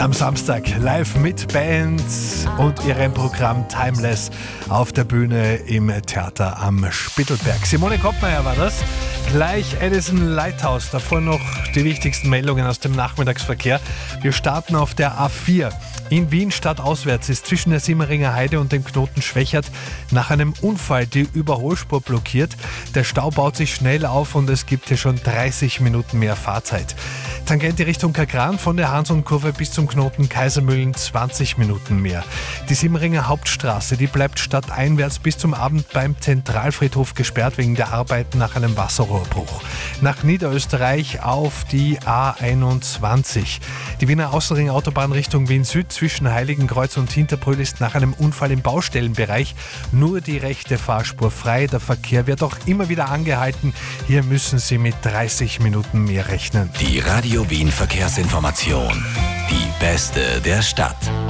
Am Samstag live mit Bands und ihrem Programm Timeless auf der Bühne im Theater am Spittelberg. Simone Koppmeier war das. Gleich Edison Lighthouse. Davor noch die wichtigsten Meldungen aus dem Nachmittagsverkehr. Wir starten auf der A4. In Wien stadtauswärts ist zwischen der Simmeringer Heide und dem Knoten Schwächert nach einem Unfall die Überholspur blockiert. Der Stau baut sich schnell auf und es gibt hier schon 30 Minuten mehr Fahrzeit. Tangente Richtung Kagran von der Hansl-Kurve bis zum Knoten Kaisermühlen 20 Minuten mehr. Die Simmeringer Hauptstraße, die bleibt stadteinwärts bis zum Abend beim Zentralfriedhof gesperrt wegen der Arbeiten nach einem Wasserrohrbruch. Nach Niederösterreich auf die A21. Die Wiener Außenring-Autobahn Richtung Wien Süd zwischen Heiligenkreuz und Hinterbrühl ist nach einem Unfall im Baustellenbereich nur die rechte Fahrspur frei. Der Verkehr wird auch immer wieder angehalten. Hier müssen Sie mit 30 Minuten mehr rechnen. Die Radio Wien Verkehrsinformation. Die beste der Stadt.